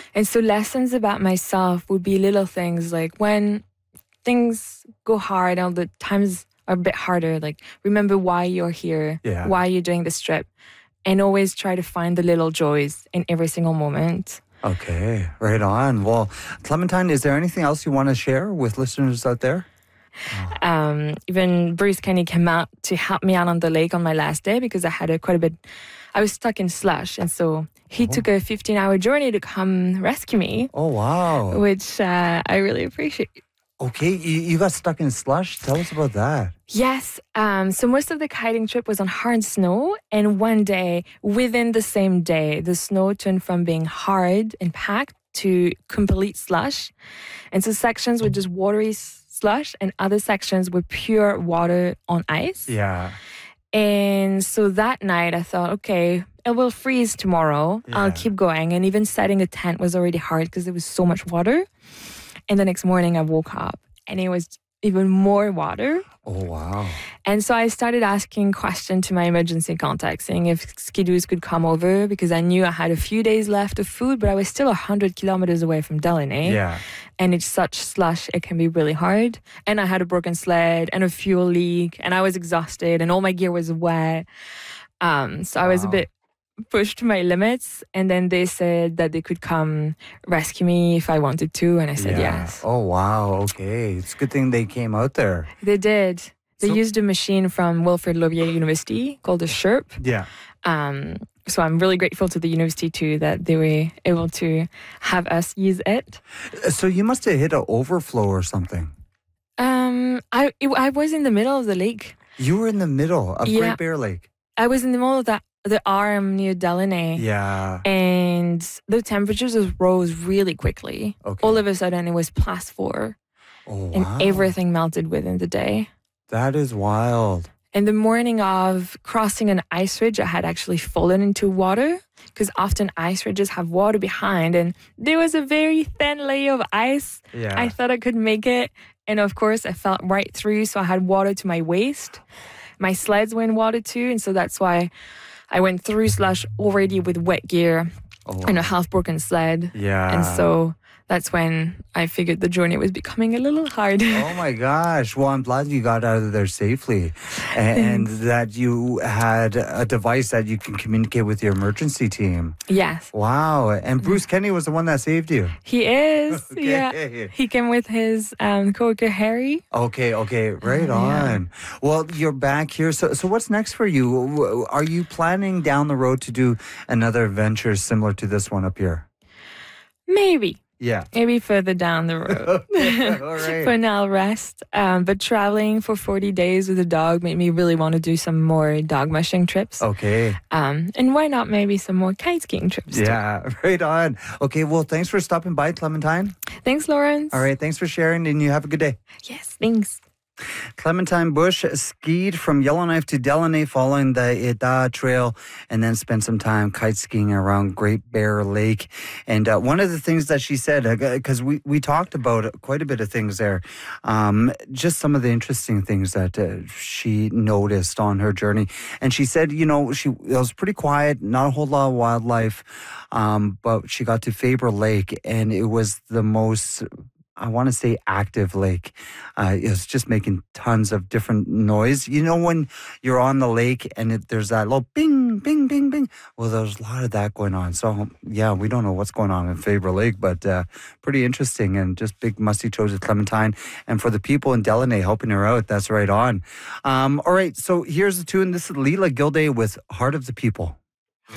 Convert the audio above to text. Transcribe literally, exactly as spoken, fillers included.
And so lessons about myself would be little things like when things go hard, all the times are a bit harder, like remember why you're here, Yeah. why you're doing this trip, and always try to find the little joys in every single moment. Okay, right on. Well, Clementine, is there anything else you want to share with listeners out there? Um, even Bruce Kenny came out to help me out on the lake on my last day because I had a quite a bit, I was stuck in slush. And so he Oh. took a fifteen hour journey to come rescue me, Oh, wow. which uh, I really appreciate. Okay, you, you got stuck in slush? Tell us about that. Yes. Um, so most of the kiting trip was on hard snow. And one day, within the same day, the snow turned from being hard and packed to complete slush. And so sections were just watery s- slush and other sections were pure water on ice. Yeah. And so that night I thought, okay, it will freeze tomorrow. Yeah. I'll keep going. And even setting a tent was already hard because there was so much water. And the next morning I woke up and it was even more water. Oh, wow. And so I started asking questions to my emergency contact, saying if skidoos could come over because I knew I had a few days left of food, but I was still one hundred kilometers away from Delaney. Yeah. And it's such slush, it can be really hard. And I had a broken sled and a fuel leak and I was exhausted and all my gear was wet. Um, so I was a Wow. bit pushed to my limits. And then they said that they could come rescue me if I wanted to. And I said Yeah. yes. Oh, wow. Okay. It's a good thing they came out there. They did. They So- used a machine from Wilfrid Laurier University called a Sherp. Yeah. Um, so I'm really grateful to the university too that they were able to have us use it. So you must have hit an overflow or something. Um, I it, I was in the middle of the lake. You were in the middle of Yeah. Great Bear Lake. I was in the middle of that the arm near Delaney. Yeah. And the temperatures just rose really quickly. Okay. All of a sudden, it was plus four, Oh, and wow. everything melted within the day. That is wild. And the morning of crossing an ice ridge, I had actually fallen into water because often ice ridges have water behind, and there was a very thin layer of ice. Yeah. I thought I could make it, and of course, I fell right through, so I had water to my waist. My sleds were in water too, and so that's why I went through slush already with wet gear Oh, and a half broken sled. yeah. And so that's when I figured the journey was becoming a little hard. Oh my gosh. Well, I'm glad you got out of there safely and, and that you had a device that you can communicate with your emergency team. Yes, Wow. And Bruce Kenny was the one that saved you. he is. Okay. Yeah. He came with his um, coworker, Harry. Okay, okay, right Yeah. on. Well, you're back here. So, so what's next for you? W- Are you planning down the road to do another venture similar to this one up here? Maybe. Yeah. Maybe further down the road. All right. For now, rest. Um, but traveling for forty days with a dog made me really want to do some more dog mushing trips. Okay. Um, and why not maybe some more kite skiing trips too? Yeah, right on. Okay, well, thanks for stopping by, Clementine. Thanks, Lawrence. All right, thanks for sharing, and you have a good day. Yes, thanks. Clementine Bush skied from Yellowknife to Delaney following the Ida Trail and then spent some time kite skiing around Great Bear Lake. And uh, one of the things that she said, because uh, we, we talked about quite a bit of things there, um, just some of the interesting things that uh, she noticed on her journey. And she said, you know, she it was pretty quiet, not a whole lot of wildlife, um, but she got to Faber Lake and it was the most... I want to say active lake. Uh, it was just making tons of different noise. You know, when you're on the lake and it, there's that little bing, bing, bing, bing. Well, there's a lot of that going on. So, yeah, we don't know what's going on in Faber Lake, but uh, pretty interesting and just big musty toes with Clementine. And for the people in Delaney helping her out, that's right on. Um, all right, so here's the tune. This is Leela Gilday with Heart of the People.